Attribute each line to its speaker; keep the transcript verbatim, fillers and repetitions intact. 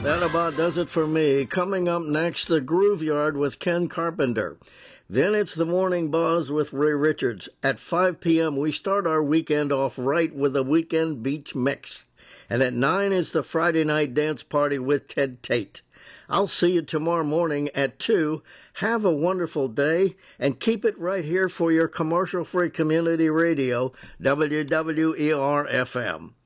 Speaker 1: That about does it for me. Coming up next, the Groove Yard with Ken Carpenter. Then it's the Morning Buzz with Ray Richards. At five p.m., we start our weekend off right with a weekend beach mix. And at nine is the Friday night dance party with Ted Tate. I'll see you tomorrow morning at two. Have a wonderful day, and keep it right here for your commercial-free community radio, W W E R F M.